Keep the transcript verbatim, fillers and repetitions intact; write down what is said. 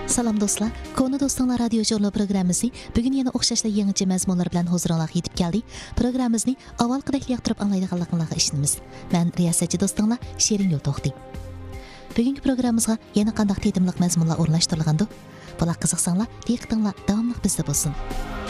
Salam dostlar, Konu Dostlar Radio Jurnal programmasi bugün yana o'xshashli yangicha mazmunlar bilan huzuringizga yetib keldi. Programmamizni avvalgidek yoqtirib anglaydiganligingizga ishonamiz. Men riyosatchi do'stinglar Shirin Yo'lto'xti. Bugungi programmamizga yana qanday tetimliq mazmunlar o'rnashtirilgandi? Bular qiziqsanglar, diqqatinglar davomli bizda bo'lsin.